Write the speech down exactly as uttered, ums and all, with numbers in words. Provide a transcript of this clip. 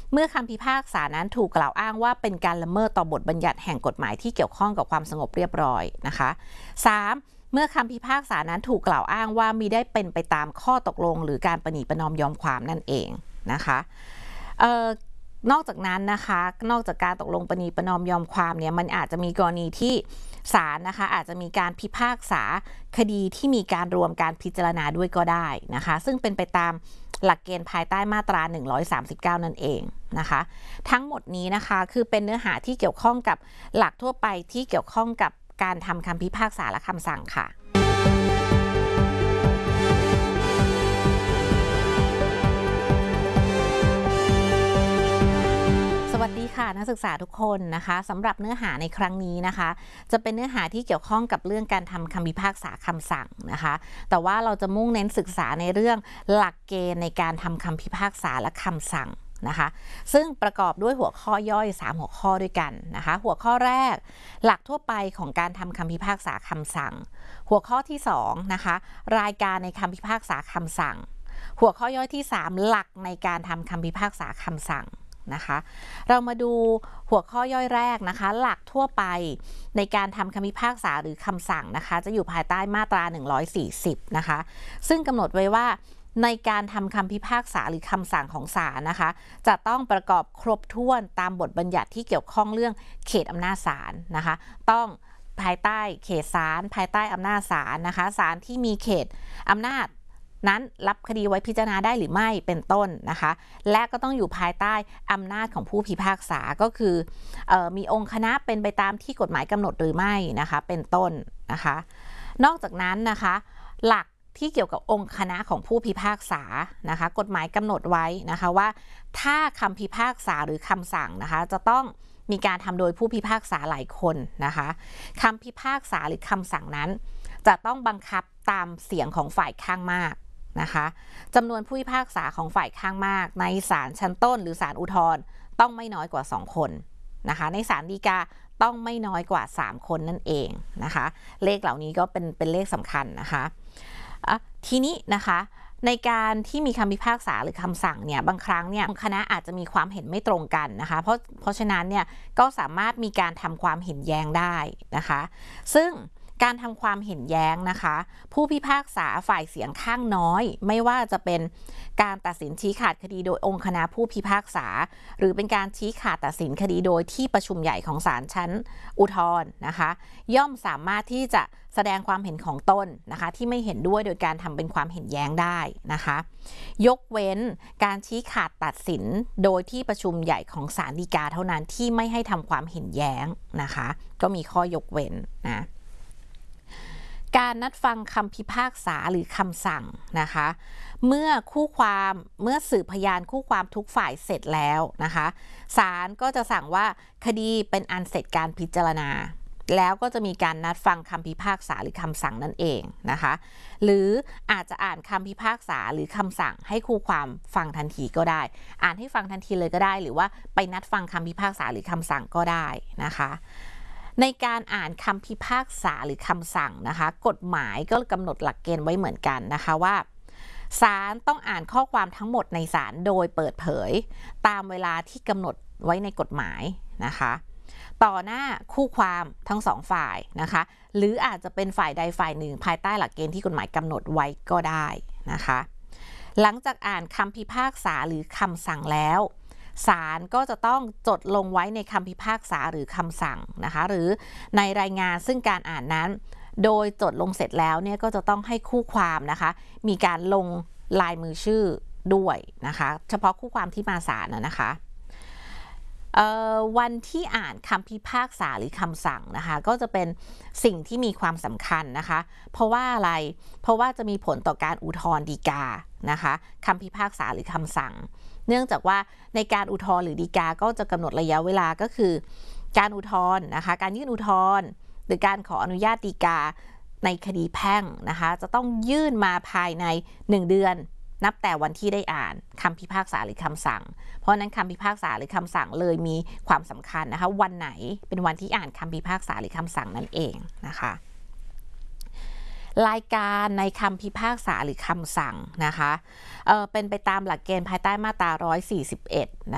เมื่อคำพิพากษานั้นถูกกล่าวอ้างว่าเป็นการละเมิดต่อบทบัญญัติแห่งกฎหมายที่เกี่ยวข้องกับความสงบเรียบร้อยนะคะ สาม. เมื่อคำพิพากษานั้นถูกกล่าวอ้างว่ามิได้เป็นไปตามข้อตกลงหรือการประนีประนอมยอมความนั่นเองนะคะเอ่อนอกจากนั้นนะคะนอกจากการตกลงประนีประนอมยอมความเนี่ยมันอาจจะมีกรณีที่ศาลนะคะอาจจะมีการพิพากษาคดีที่มีการรวมการพิจารณาด้วยก็ได้นะคะซึ่งเป็นไปตามหลักเกณฑ์ภายใต้มาตราหนึ่งร้อยสามสิบเก้านั่นเองนะคะทั้งหมดนี้นะคะคือเป็นเนื้อหาที่เกี่ยวข้องกับหลักทั่วไปที่เกี่ยวข้องกับการทำคำพิพากษาและคำสั่งค่ะสวัสดีค่ะนักศึกษาทุกคนนะคะสำหรับเนื้อหาในครั้งนี้นะคะจะเป็นเนื้อหาที่เกี่ยวข้องกับเรื่องการทำคำพิพากษาคำสั่งนะคะแต่ว่าเราจะมุ่งเน้นศึกษาในเรื่องหลักเกณฑ์ในการทำคำพิพากษาและคำสั่งนะคะซึ่งประกอบด้วยหัวข้อย่อยสามหัวข้อด้วยกันนะคะหัวข้อแรกหลักทั่วไปของการทำคำพิพากษาคำสั่งหัวข้อที่สองนะคะรายการในคำพิพากษาคำสั่งหัวข้อย่อยที่สามหลักในการทำคำพิพากษาคำสั่งนะคะเรามาดูหัวข้อย่อยแรกนะคะหลักทั่วไปในการทำคำพิพากษาหรือคำสั่งนะคะจะอยู่ภายใต้มาตราหนึ่งร้อยสี่สิบนะคะซึ่งกำหนดไว้ว่าในการทำคำพิพากษาหรือคำสั่งของศาลนะคะจะต้องประกอบครบถ้วนตามบทบัญญัติที่เกี่ยวข้องเรื่องเขตอำนาจศาลนะคะต้องภายใต้เขตศาลภายใต้อำนาจศาลนะคะศาลที่มีเขตอำนาจนั้นรับคดีไว้พิจารณาได้หรือไม่เป็นต้นนะคะและก็ต้องอยู่ภายใต้อำนาจของผู้พิพากษาก็คือเอ่อมีองค์คณะเป็นไปตามที่กฎหมายกำหนดหรือไม่นะคะเป็นต้นนะคะนอกจากนั้นนะคะหลักที่เกี่ยวกับองค์คณะของผู้พิพากษานะคะกฎหมายกำหนดไว้นะคะว่าถ้าคำพิพากษาหรือคำสั่งนะคะจะต้องมีการทำโดยผู้พิพากษาหลายคนนะคะคำพิพากษาหรือคำสั่งนั้นจะต้องบังคับตามเสียงของฝ่ายข้างมากนะคะจำนวนผู้พิพากษาของฝ่ายข้างมากในศาลชั้นต้นหรือศาลอุทธรณ์ต้องไม่น้อยกว่าสองคนนะคะในศาลฎีกาต้องไม่น้อยกว่าสามคนนั่นเองนะคะเลขเหล่านี้ก็เป็นเป็นเลขสำคัญนะคะทีนี้นะคะในการที่มีคำพิพากษาหรือคำสั่งเนี่ยบางครั้งเนี่ยคณะอาจจะมีความเห็นไม่ตรงกันนะคะเพราะเพราะฉะนั้นเนี่ยก็สามารถมีการทำความเห็นแย้งได้นะคะซึ่งการทำความเห็นแย้งนะคะผู้พิพากษาฝ่ายเสียงข้างน้อยไม่ว่าจะเป็นการตัดสินชี้ขาดคดีโดยองค์คณะผู้พิพากษาหรือเป็นการชี้ขาดตัดสินคดีโดยที่ประชุมใหญ่ของศาลชั้นอุทธรณ์นะคะย่อมสามารถที่จะแสดงความเห็นของตนนะคะที่ไม่เห็นด้วยโดยการทำเป็นความเห็นแย้งได้นะคะยกเว้นการชี้ขาดตัดสินโดยที่ประชุมใหญ่ของศาลฎีกาเท่านั้นที่ไม่ให้ทำความเห็นแย้งนะคะก็มีข้อยกเว้นนะการนัดฟังคำพิพากษาหรือคำสั่งนะคะเมื่อคู่ความเมื่อสืบพยานคู่ความทุกฝ่ายเสร็จแล้วนะคะศาลก็จะสั่งว่าคดีเป็นอันเสร็จการพิจารณาแล้วก็จะมีการนัดฟังคำพิพากษาหรือคำสั่งนั่นเองนะคะหรืออาจจะอ่านคำพิพากษาหรือคำสั่งให้คู่ความฟังทันทีก็ได้อ่านให้ฟังทันทีเลยก็ได้หรือว่าไปนัดฟังคำพิพากษาหรือคำสั่งก็ได้นะคะในการอ่านคำพิพากษาหรือคำสั่งนะคะกฎหมายก็กำหนดหลักเกณฑ์ไว้เหมือนกันนะคะว่าศาลต้องอ่านข้อความทั้งหมดในศาลโดยเปิดเผยตามเวลาที่กำหนดไว้ในกฎหมายนะคะต่อหน้าคู่ความทั้งสองฝ่ายนะคะหรืออาจจะเป็นฝ่ายใดฝ่ายหนึ่งภายใต้หลักเกณฑ์ที่กฎหมายกำหนดไว้ก็ได้นะคะหลังจากอ่านคำพิพากษาหรือคำสั่งแล้วศาลก็จะต้องจดลงไว้ในคำพิพากษาหรือคำสั่งนะคะหรือในรายงานซึ่งการอ่านนั้นโดยจดลงเสร็จแล้วเนี่ยก็จะต้องให้คู่ความนะคะมีการลงลายมือชื่อด้วยนะคะเฉพาะคู่ความที่มาศาลนะคะวันที่อ่านคำพิพากษาหรือคำสั่งนะคะก็จะเป็นสิ่งที่มีความสำคัญนะคะเพราะว่าอะไรเพราะว่าจะมีผลต่อการอุทธรณ์ฎีกานะคะคำพิพากษาหรือคำสั่งเนื่องจากว่าในการอุทธรณ์หรือฎีกาก็จะกำหนดระยะเวลาก็คือการอุทธรณ์นะคะการยื่นอุทธรณ์หรือการขออนุญาตฎีกาในคดีแพ่งนะคะจะต้องยื่นมาภายในหนึ่งเดือนนับแต่วันที่ได้อ่านคำพิพากษาหรือคำสั่งเพราะนั้นคำพิพากษาหรือคำสั่งเลยมีความสำคัญนะคะวันไหนเป็นวันที่อ่านคำพิพากษาหรือคำสั่งนั่นเองนะคะรายการในคำพิพากษาหรือคำสั่งนะคะเอ่อเป็นไปตามหลักเกณฑ์ภายใต้มาตราหนึ่งร้อยสี่สิบเอ็ดน